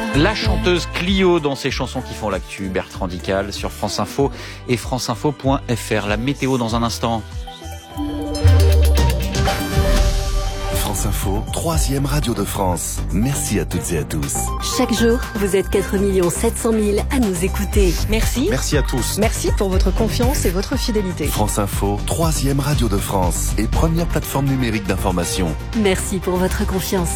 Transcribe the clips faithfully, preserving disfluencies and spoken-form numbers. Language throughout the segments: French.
La chanteuse Clio dans ses chansons qui font l'actu, Bertrand Dical sur France Info et franceinfo point f r. La météo dans un instant. France Info, troisième radio de France. Merci à toutes et à tous. Chaque jour, vous êtes quatre millions sept cent mille à nous écouter. Merci. Merci à tous. Merci pour votre confiance et votre fidélité. France Info, troisième radio de France et première plateforme numérique d'information. Merci pour votre confiance.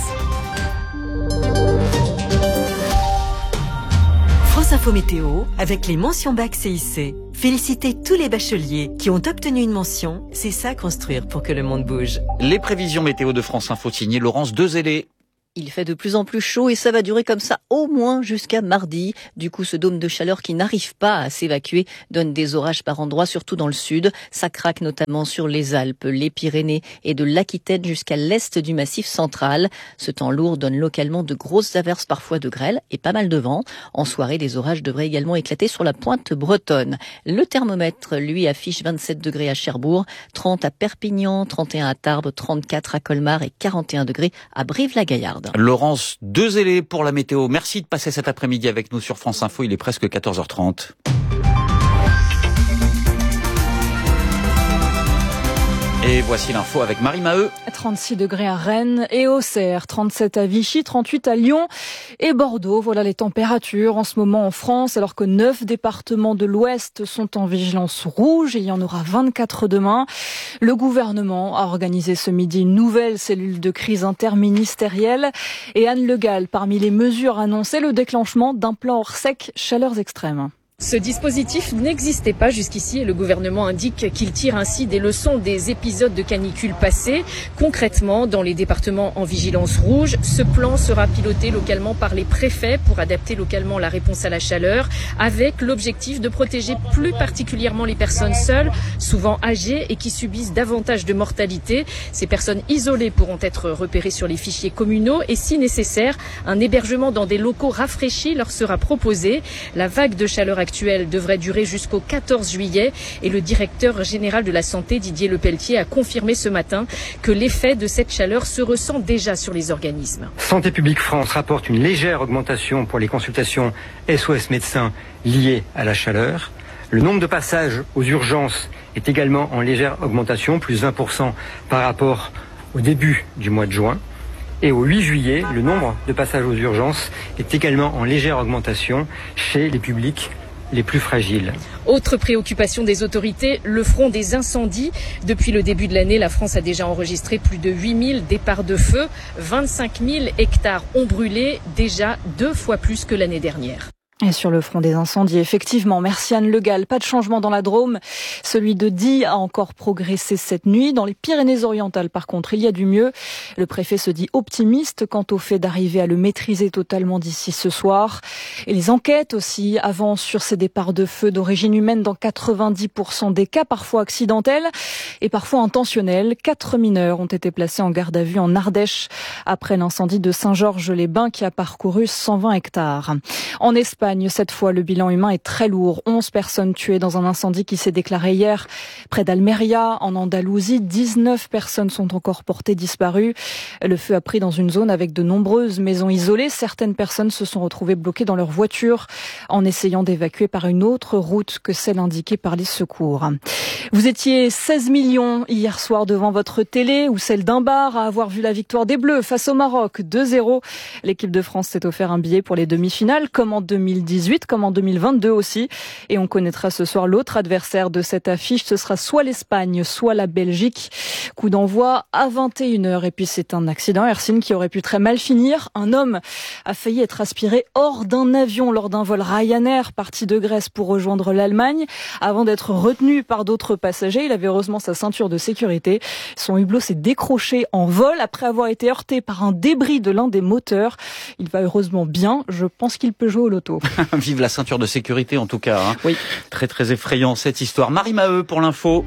France Info Météo, avec les mentions bac C I C. Félicitez tous les bacheliers qui ont obtenu une mention. C'est ça construire pour que le monde bouge. Les prévisions météo de France Info signées Laurence Dezellé. Il fait de plus en plus chaud et ça va durer comme ça au moins jusqu'à mardi. Du coup, ce dôme de chaleur qui n'arrive pas à s'évacuer donne des orages par endroits, surtout dans le sud. Ça craque notamment sur les Alpes, les Pyrénées et de l'Aquitaine jusqu'à l'est du Massif central. Ce temps lourd donne localement de grosses averses, parfois de grêle et pas mal de vent. En soirée, des orages devraient également éclater sur la pointe bretonne. Le thermomètre, lui, affiche vingt-sept degrés à Cherbourg, trente à Perpignan, trente et un à Tarbes, trente-quatre à Colmar et quarante et un degrés à Brive-la-Gaillarde. Laurence Dezellé pour la météo. Merci de passer cet après-midi avec nous sur France Info. Il est presque quatorze heures trente. Et voici l'info avec Marie Maheu. trente-six degrés à Rennes et Auxerre, trente-sept à Vichy, trente-huit à Lyon et Bordeaux. Voilà les températures en ce moment en France, alors que neuf départements de l'Ouest sont en vigilance rouge et il y en aura vingt-quatre demain. Le gouvernement a organisé ce midi une nouvelle cellule de crise interministérielle et Anne Le Gall, parmi les mesures annoncées, le déclenchement d'un plan hors sec chaleurs extrêmes. Ce dispositif n'existait pas jusqu'ici et le gouvernement indique qu'il tire ainsi des leçons des épisodes de canicule passés. Concrètement, dans les départements en vigilance rouge, ce plan sera piloté localement par les préfets pour adapter localement la réponse à la chaleur, avec l'objectif de protéger plus particulièrement les personnes seules, souvent âgées et qui subissent davantage de mortalité. Ces personnes isolées pourront être repérées sur les fichiers communaux et si nécessaire, un hébergement dans des locaux rafraîchis leur sera proposé. La vague de chaleur actuelle devrait durer jusqu'au quatorze juillet et le directeur général de la santé, Didier Lepelletier, a confirmé ce matin que l'effet de cette chaleur se ressent déjà sur les organismes. Santé publique France rapporte une légère augmentation pour les consultations S O S médecins liées à la chaleur. Le nombre de passages aux urgences est également en légère augmentation, plus vingt pour cent par rapport au début du mois de juin. Et au huit juillet, le nombre de passages aux urgences est également en légère augmentation chez les publics les plus fragiles. Autre préoccupation des autorités, le front des incendies. Depuis le début de l'année, la France a déjà enregistré plus de huit mille départs de feu. vingt-cinq mille hectares ont brûlé, déjà deux fois plus que l'année dernière. Et sur le front des incendies, effectivement, merci Anne Le Gall. Pas de changement dans la Drôme. Celui de Die a encore progressé cette nuit. Dans les Pyrénées-Orientales, par contre, il y a du mieux. Le préfet se dit optimiste quant au fait d'arriver à le maîtriser totalement d'ici ce soir. Et les enquêtes aussi avancent sur ces départs de feu d'origine humaine dans quatre-vingt-dix pour cent des cas, parfois accidentels et parfois intentionnels. Quatre mineurs ont été placés en garde à vue en Ardèche après l'incendie de Saint-Georges-les-Bains qui a parcouru cent vingt hectares. En Espagne, cette fois, le bilan humain est très lourd. onze personnes tuées dans un incendie qui s'est déclaré hier près d'Almeria, en Andalousie. dix-neuf personnes sont encore portées disparues. Le feu a pris dans une zone avec de nombreuses maisons isolées. Certaines personnes se sont retrouvées bloquées dans leur voiture en essayant d'évacuer par une autre route que celle indiquée par les secours. Vous étiez seize millions hier soir devant votre télé ou celle d'un bar à avoir vu la victoire des Bleus face au Maroc deux zéro. L'équipe de France s'est offert un billet pour les demi-finales, comme en deux mille dix-huit, comme en deux mille vingt-deux aussi. Et on connaîtra ce soir l'autre adversaire de cette affiche. Ce sera soit l'Espagne, soit la Belgique. Coup d'envoi à vingt et une heures. Et puis c'est un accident, Hercine, qui aurait pu très mal finir. Un homme a failli être aspiré hors d'un avion lors d'un vol Ryanair parti de Grèce pour rejoindre l'Allemagne. Avant d'être retenu par d'autres passagers, il avait heureusement sa ceinture de sécurité. Son hublot s'est décroché en vol après avoir été heurté par un débris de l'un des moteurs. Il va heureusement bien. Je pense qu'il peut jouer au loto. Vive la ceinture de sécurité en tout cas. Hein. Oui. Très très effrayant cette histoire. Marie Maheu pour l'info.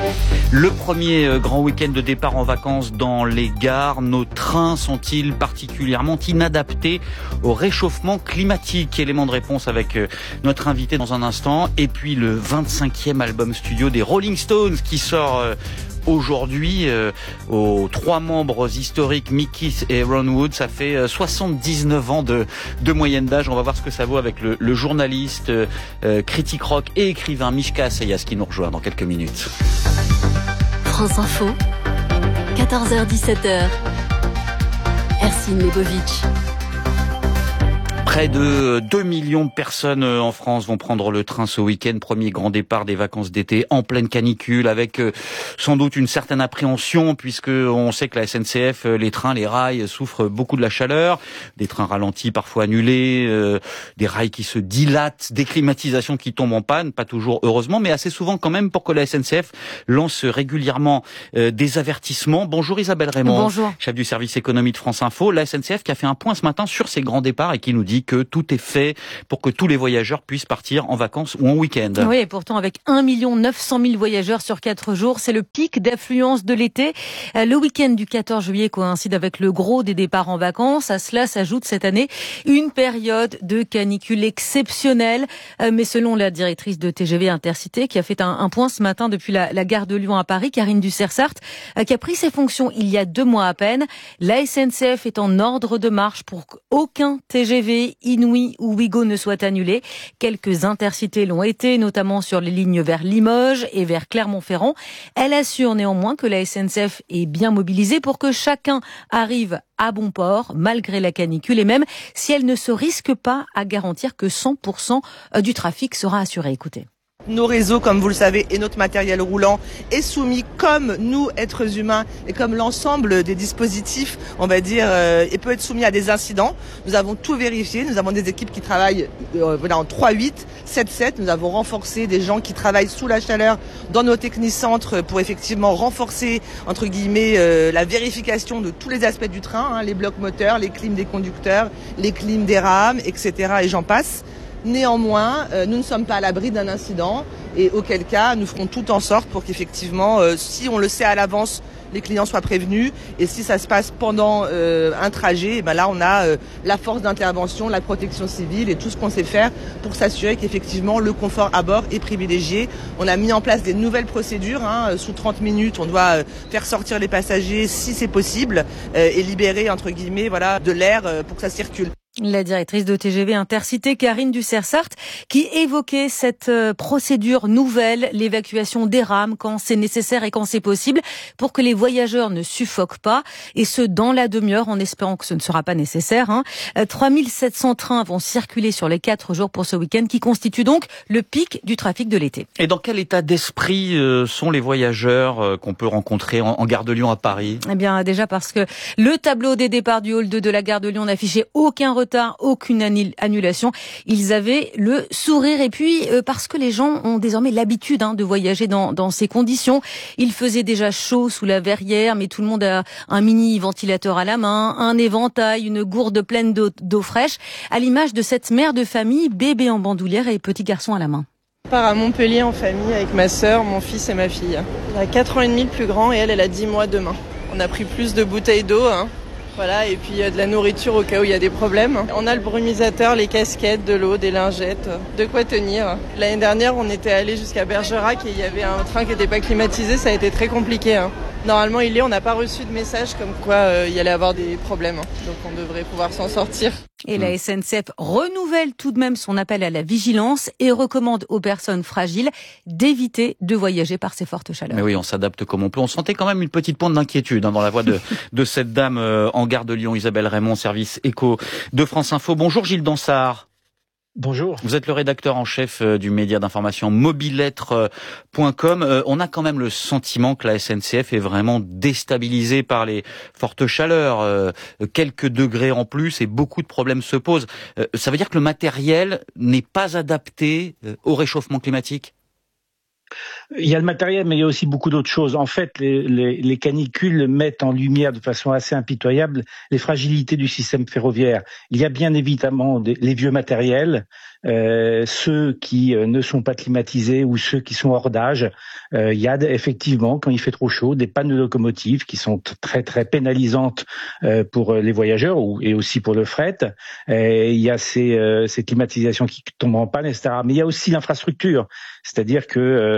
Le premier grand week-end de départ en vacances dans les gares. Nos trains sont-ils particulièrement inadaptés au réchauffement climatique? Élément de réponse avec notre invité dans un instant. Et puis le vingt-cinquième album studio des Rolling Stones qui sort aujourd'hui euh, aux trois membres historiques, Mickey et Ron Wood. Ça fait euh, soixante-dix-neuf ans de, de moyenne d'âge. On va voir ce que ça vaut avec le, le journaliste, euh, critique rock et écrivain Mishka Assayas qui nous rejoint dans quelques minutes. France Info, quatorze heures dix-sept heures. Ercine Lebovitch. Près de deux millions de personnes en France vont prendre le train ce week-end. Premier grand départ des vacances d'été en pleine canicule avec sans doute une certaine appréhension puisque on sait que la S N C F, les trains, les rails souffrent beaucoup de la chaleur. Des trains ralentis, parfois annulés, euh, des rails qui se dilatent, des climatisations qui tombent en panne, pas toujours heureusement, mais assez souvent quand même pour que la S N C F lance régulièrement euh, des avertissements. Bonjour Isabelle Raymond, Bonjour. Chef du service économie de France Info. La S N C F qui a fait un point ce matin sur ces grands départs et qui nous dit que tout est fait pour que tous les voyageurs puissent partir en vacances ou en week-end. Oui, et pourtant avec un million neuf cent mille voyageurs sur quatre jours, c'est le pic d'affluence de l'été. Le week-end du quatorze juillet coïncide avec le gros des départs en vacances. À cela s'ajoute cette année une période de canicule exceptionnelle. Mais selon la directrice de T G V Intercité, qui a fait un, un point ce matin depuis la, la gare de Lyon à Paris, Karine Ducersart, qui a pris ses fonctions il y a deux mois à peine, la S N C F est en ordre de marche pour qu'aucun T G V, Inouï ou Ouigo ne soit annulé. Quelques intercités l'ont été, notamment sur les lignes vers Limoges et vers Clermont-Ferrand. Elle assure néanmoins que la S N C F est bien mobilisée pour que chacun arrive à bon port, malgré la canicule, et même si elle ne se risque pas à garantir que cent pour cent du trafic sera assuré. Écoutez. Nos réseaux, comme vous le savez, et notre matériel roulant est soumis, comme nous, êtres humains, et comme l'ensemble des dispositifs, on va dire, euh, et peut être soumis à des incidents. Nous avons tout vérifié. Nous avons des équipes qui travaillent euh, voilà, en trois huit, sept sept. Nous avons renforcé des gens qui travaillent sous la chaleur dans nos technicentres pour effectivement renforcer, entre guillemets, euh, la vérification de tous les aspects du train, hein, les blocs moteurs, les clims des conducteurs, les clims des rames, et cetera. Et j'en passe. Néanmoins, euh, nous ne sommes pas à l'abri d'un incident et auquel cas, nous ferons tout en sorte pour qu'effectivement, euh, si on le sait à l'avance, les clients soient prévenus et si ça se passe pendant euh, un trajet, et ben là, on a euh, la force d'intervention, la protection civile et tout ce qu'on sait faire pour s'assurer qu'effectivement, le confort à bord est privilégié. On a mis en place des nouvelles procédures. Hein, sous trente minutes, on doit euh, faire sortir les passagers si c'est possible euh, et libérer, entre guillemets, voilà, de l'air euh, pour que ça circule. La directrice de T G V Intercité, Karine Ducersart, qui évoquait cette procédure nouvelle, l'évacuation des rames quand c'est nécessaire et quand c'est possible, pour que les voyageurs ne suffoquent pas, et ce, dans la demi-heure, en espérant que ce ne sera pas nécessaire. Hein. trois mille sept cents trains vont circuler sur les quatre jours pour ce week-end, qui constitue donc le pic du trafic de l'été. Et dans quel état d'esprit euh, sont les voyageurs euh, qu'on peut rencontrer en, en gare de Lyon à Paris ? Eh bien, déjà parce que le tableau des départs du hall deux de la gare de Lyon n'affichait aucun retard, aucune annulation. Ils avaient le sourire, et puis euh, parce que les gens ont désormais l'habitude hein, de voyager dans, dans ces conditions. Il faisait déjà chaud sous la verrière, mais tout le monde a un mini ventilateur à la main, un éventail, une gourde pleine d'eau, d'eau fraîche, à l'image de cette mère de famille, bébé en bandoulière et petit garçon à la main. Je pars à Montpellier en famille avec ma sœur, mon fils et ma fille. Il a quatre ans et demi le plus grand et elle, elle a dix mois demain. On a pris plus de bouteilles d'eau, hein. Voilà, et puis de la nourriture au cas où il y a des problèmes. On a le brumisateur, les casquettes, de l'eau, des lingettes, de quoi tenir. L'année dernière, on était allé jusqu'à Bergerac et il y avait un train qui n'était pas climatisé, ça a été très compliqué. Hein. Normalement, il est, on n'a pas reçu de message comme quoi euh, il y allait avoir des problèmes. Hein. Donc on devrait pouvoir s'en sortir. Et la S N C F renouvelle tout de même son appel à la vigilance et recommande aux personnes fragiles d'éviter de voyager par ces fortes chaleurs. Mais oui, on s'adapte comme on peut. On sentait quand même une petite pointe d'inquiétude hein, dans la voix de, de cette dame euh, en gare de Lyon, Isabelle Raymond, service éco de France Info. Bonjour Gilles Dansard. Bonjour. Vous êtes le rédacteur en chef du média d'information mobilettre point com. Euh, on a quand même le sentiment que la S N C F est vraiment déstabilisée par les fortes chaleurs. Euh, quelques degrés en plus et beaucoup de problèmes se posent. Euh, ça veut dire que le matériel n'est pas adapté euh, au réchauffement climatique ? Il y a le matériel, mais il y a aussi beaucoup d'autres choses. En fait, les, les, les canicules mettent en lumière de façon assez impitoyable les fragilités du système ferroviaire. Il y a bien évidemment des, les vieux matériels, euh, ceux qui euh, ne sont pas climatisés ou ceux qui sont hors d'âge. Euh, il y a effectivement, quand il fait trop chaud, des pannes de locomotives qui sont très très pénalisantes euh, pour les voyageurs ou, et aussi pour le fret. Et il y a ces, euh, ces climatisations qui tombent en panne, et cetera. Mais il y a aussi l'infrastructure, c'est-à-dire que euh,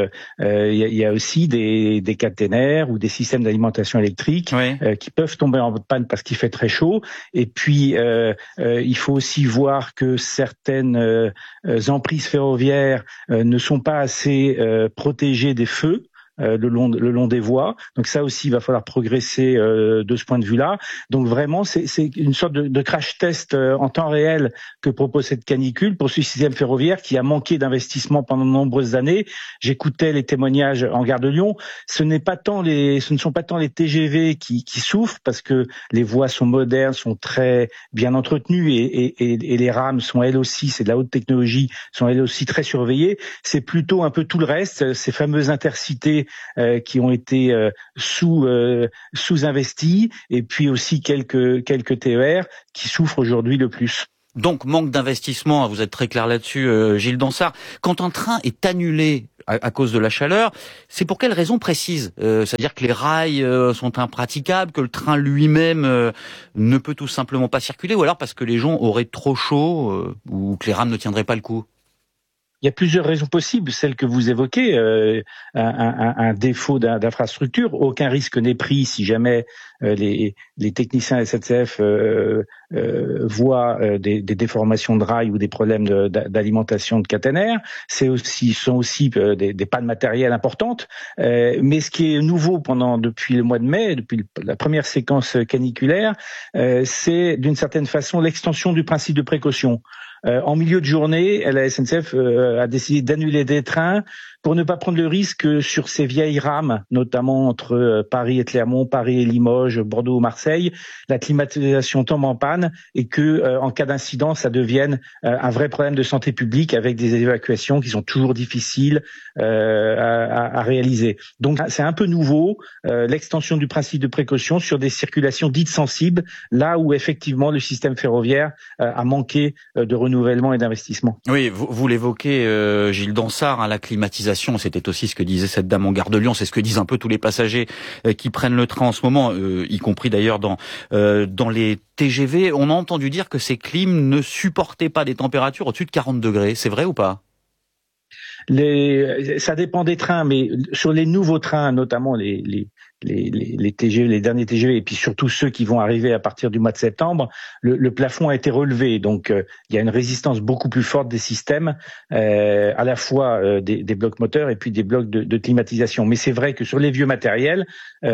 euh, il y, a, y a aussi des, des caténaires ou des systèmes d'alimentation électrique oui. euh, qui peuvent tomber en panne parce qu'il fait très chaud. Et puis, euh, euh, il faut aussi voir que certaines euh, emprises ferroviaires euh, ne sont pas assez euh, protégées des feux. Euh, le long le long des voies. Donc ça aussi, il va falloir progresser euh, de ce point de vue-là. Donc vraiment, c'est, c'est une sorte de, de crash test euh, en temps réel que propose cette canicule pour ce système ferroviaire qui a manqué d'investissement pendant de nombreuses années. J'écoutais les témoignages en gare de Lyon. Ce n'est pas tant les, ce ne sont pas tant les T G V qui, qui souffrent parce que les voies sont modernes, sont très bien entretenues et, et, et, et les rames sont elles aussi, c'est de la haute technologie, sont elles aussi très surveillées. C'est plutôt un peu tout le reste, ces fameuses intercités Euh, qui ont été euh, sous euh, sous-investis et puis aussi quelques quelques T E R qui souffrent aujourd'hui le plus. Donc manque d'investissement, vous êtes très clair là-dessus, euh, Gilles Dansart. Quand un train est annulé à, à cause de la chaleur, c'est pour quelle raison précise euh, c'est-à-dire que les rails euh, sont impraticables, que le train lui-même euh, ne peut tout simplement pas circuler, ou alors parce que les gens auraient trop chaud euh, ou que les rames ne tiendraient pas le coup? Il y a plusieurs raisons possibles, celles que vous évoquez, euh, un, un, un défaut d'infrastructure, aucun risque n'est pris si jamais euh, les, les techniciens S N C F euh, euh, voient euh, des, des déformations de rails ou des problèmes de, d'alimentation de caténaires. C'est aussi, sont aussi euh, des, des pannes matérielles importantes. Euh, mais ce qui est nouveau pendant depuis le mois de mai, depuis la première séquence caniculaire, euh, c'est d'une certaine façon l'extension du principe de précaution. Euh, en milieu de journée, la S N C F euh, a décidé d'annuler des trains pour ne pas prendre le risque sur ces vieilles rames, notamment entre euh, Paris et Clermont, Paris et Limoges, Bordeaux ou Marseille, la climatisation tombe en panne et que, euh, en cas d'incident, ça devienne euh, un vrai problème de santé publique avec des évacuations qui sont toujours difficiles euh, à, à réaliser. Donc, c'est un peu nouveau, euh, l'extension du principe de précaution sur des circulations dites sensibles, là où effectivement le système ferroviaire euh, a manqué euh, de renouvellement et d'investissement. Oui, vous, vous l'évoquez, euh, Gilles Dansart, hein, la climatisation. C'était aussi ce que disait cette dame en gare de Lyon, c'est ce que disent un peu tous les passagers euh, qui prennent le train en ce moment, euh, y compris d'ailleurs dans euh, dans les T G V. On a entendu dire que ces clims ne supportaient pas des températures au-dessus de quarante degrés. C'est vrai ou pas ? Les, ça dépend des trains, mais sur les nouveaux trains, notamment les, les, les, les T G V, les derniers T G V, et puis surtout ceux qui vont arriver à partir du mois de septembre, le, le plafond a été relevé. Donc, euh, il y a une résistance beaucoup plus forte des systèmes, euh, à la fois euh, des, des blocs moteurs et puis des blocs de, de climatisation. Mais c'est vrai que sur les vieux matériels,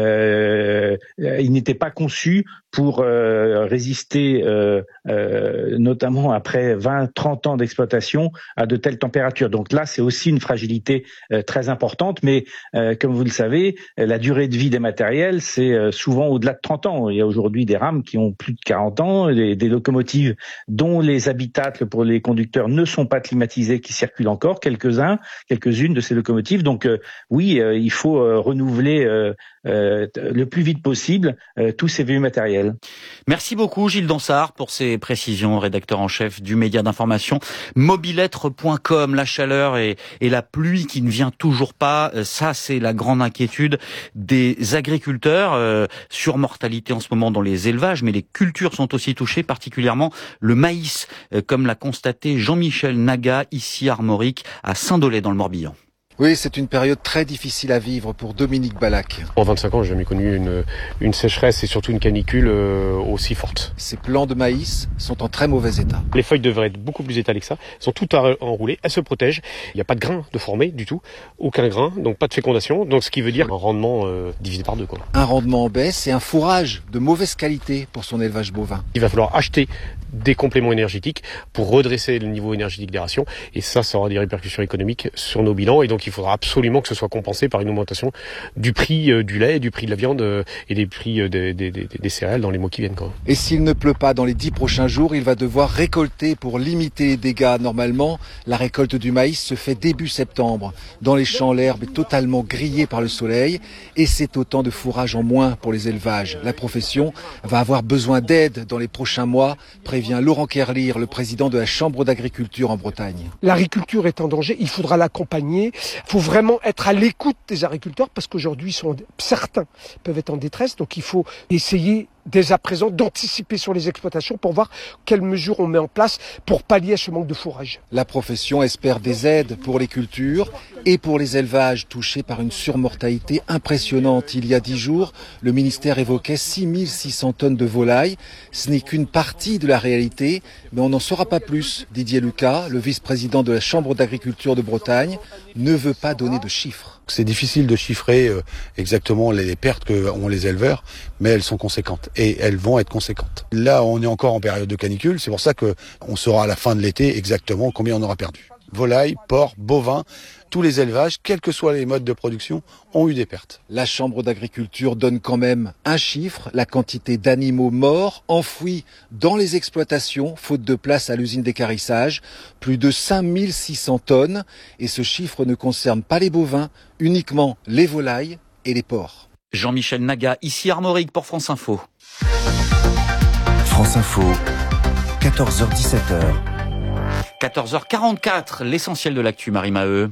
euh, ils n'étaient pas conçus pour euh, résister, euh, euh, notamment après vingt, trente ans d'exploitation, à de telles températures. Donc là, c'est aussi une fragilité euh, très importante, mais euh, comme vous le savez, la durée de vie des matériels, c'est euh, souvent au-delà de trente ans. Il y a aujourd'hui des rames qui ont plus de quarante ans, les, des locomotives dont les habitacles pour les conducteurs ne sont pas climatisés, qui circulent encore, quelques-uns, quelques-unes de ces locomotives. Donc euh, oui, euh, il faut euh, renouveler euh, euh, le plus vite possible euh, tous ces vieux matériels. Merci beaucoup Gilles Dansart pour ces précisions, rédacteur en chef du média d'information mobilettre point com. La chaleur et, et la pluie qui ne vient toujours pas, ça c'est la grande inquiétude des agriculteurs. Euh, surmortalité en ce moment dans les élevages, mais les cultures sont aussi touchées, particulièrement le maïs, euh, comme l'a constaté Jean-Michel Naga, ici à Armorique, à Saint-Dolay dans le Morbihan. Oui, c'est une période très difficile à vivre pour Dominique Ballac. En vingt-cinq ans, j'ai jamais connu une, une sécheresse et surtout une canicule euh, aussi forte. Ces plants de maïs sont en très mauvais état. Les feuilles devraient être beaucoup plus étalées que ça. Elles sont toutes enroulées, elles se protègent. Il n'y a pas de grain de formé du tout, aucun grain, donc pas de fécondation. Donc ce qui veut dire un rendement euh, divisé par deux, quoi. Un rendement en baisse et un fourrage de mauvaise qualité pour son élevage bovin. Il va falloir acheter des compléments énergétiques pour redresser le niveau énergétique des rations. Et ça, ça aura des répercussions économiques sur nos bilans. Et donc il faudra absolument que ce soit compensé par une augmentation du prix euh, du lait, du prix de la viande euh, et des prix euh, des, des, des, des céréales dans les mois qui viennent, quoi. Et s'il ne pleut pas dans les dix prochains jours, il va devoir récolter pour limiter les dégâts. Normalement, la récolte du maïs se fait début septembre. Dans les champs, l'herbe est totalement grillée par le soleil et c'est autant de fourrage en moins pour les élevages. La profession va avoir besoin d'aide dans les prochains mois, prévient Laurent Kerlir, le président de la Chambre d'agriculture en Bretagne. L'agriculture est en danger, il faudra l'accompagner. Il faut vraiment être à l'écoute des agriculteurs parce qu'aujourd'hui, sont, certains peuvent être en détresse. Donc il faut essayer dès à présent d'anticiper sur les exploitations pour voir quelles mesures on met en place pour pallier à ce manque de fourrage. La profession espère des aides pour les cultures et pour les élevages touchés par une surmortalité impressionnante. Il y a dix jours, le ministère évoquait six mille six cents tonnes de volailles. Ce n'est qu'une partie de la réalité, mais on n'en saura pas plus. Didier Lucas, le vice-président de la Chambre d'agriculture de Bretagne, ne veut pas donner de chiffres. C'est difficile de chiffrer exactement les pertes qu'ont les éleveurs, mais elles sont conséquentes et elles vont être conséquentes. Là, on est encore en période de canicule, c'est pour ça qu'on saura à la fin de l'été exactement combien on aura perdu. Volailles, porcs, bovins, tous les élevages, quels que soient les modes de production, ont eu des pertes. La Chambre d'agriculture donne quand même un chiffre, la quantité d'animaux morts, enfouis dans les exploitations, faute de place à l'usine d'équarrissage, plus de cinq mille six cents tonnes. Et ce chiffre ne concerne pas les bovins, uniquement les volailles et les porcs. Jean-Michel Naga, ici Armorique pour France Info. France Info, quatorze heures dix-sept heures. quatorze heures quarante-quatre, l'essentiel de l'actu, Marie Maheu.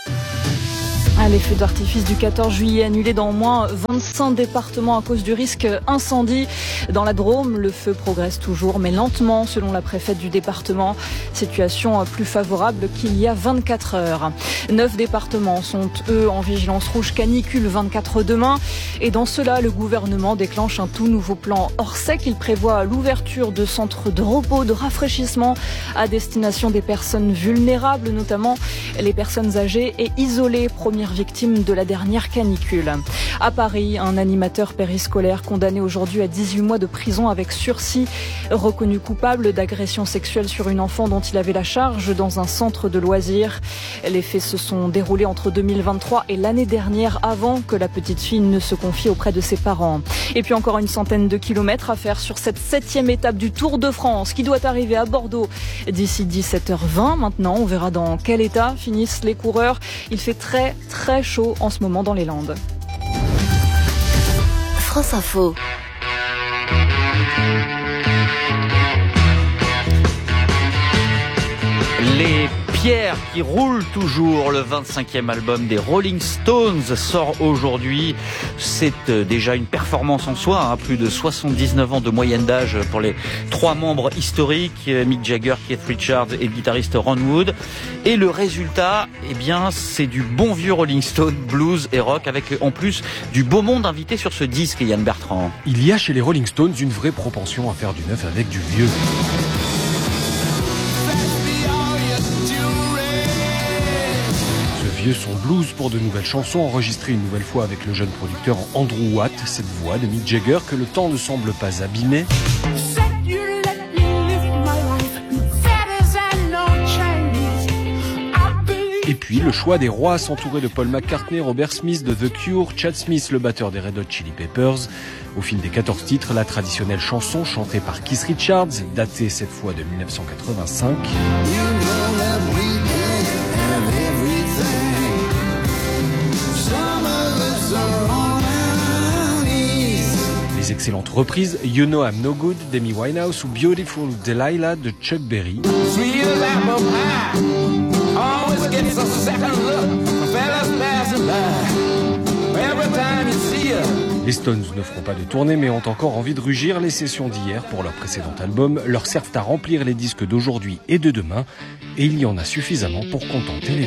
Ah, les feux d'artifice du quatorze juillet annulés dans au moins vingt-cinq départements à cause du risque incendie. Dans la Drôme, le feu progresse toujours, mais lentement, selon la préfète du département. Situation plus favorable qu'il y a vingt-quatre heures. Neuf départements sont, eux, en vigilance rouge canicule vingt-quatre demain. Et dans cela, le gouvernement déclenche un tout nouveau plan hors sec. Il prévoit l'ouverture de centres de repos, de rafraîchissement à destination des personnes vulnérables, notamment les personnes âgées et isolées, premières victimes de la dernière canicule. À Paris, un animateur périscolaire condamné aujourd'hui à dix-huit mois de prison avec sursis, reconnu coupable d'agression sexuelle sur une enfant dont il avait la charge dans un centre de loisirs. Les faits se sont déroulés entre deux mille vingt-trois et l'année dernière, avant que la petite fille ne se confie auprès de ses parents. Et puis encore une centaine de kilomètres à faire sur cette septième étape du Tour de France qui doit arriver à Bordeaux d'ici dix-sept heures vingt. Maintenant, on verra dans quel état finissent les coureurs. Il fait très très chaud en ce moment dans les Landes. France Info. Les pierres qui roulent toujours, le vingt-cinquième album des Rolling Stones sort aujourd'hui. C'est déjà une performance en soi, hein, plus de soixante-dix-neuf ans de moyenne d'âge pour les trois membres historiques, Mick Jagger, Keith Richards et le guitariste Ron Wood. Et le résultat, eh bien, c'est du bon vieux Rolling Stone, blues et rock, avec en plus du beau monde invité sur ce disque, Yann Bertrand. Il y a chez les Rolling Stones une vraie propension à faire du neuf avec du vieux. Son blues pour de nouvelles chansons enregistrées une nouvelle fois avec le jeune producteur Andrew Watt, cette voix de Mick Jagger que le temps ne semble pas abîmer. Et puis le choix des rois s'entourer de Paul McCartney, Robert Smith de The Cure, Chad Smith, le batteur des Red Hot Chili Peppers. Au fil des quatorze titres, la traditionnelle chanson chantée par Keith Richards, datée cette fois de dix-neuf cent quatre-vingt-cinq. Les excellentes reprises You Know I'm No Good d'Amy Winehouse ou Beautiful Delilah de Chuck Berry. Les Stones ne feront pas de tournée mais ont encore envie de rugir. Les sessions d'hier pour leur précédent album leur servent à remplir les disques d'aujourd'hui et de demain et il y en a suffisamment pour contenter les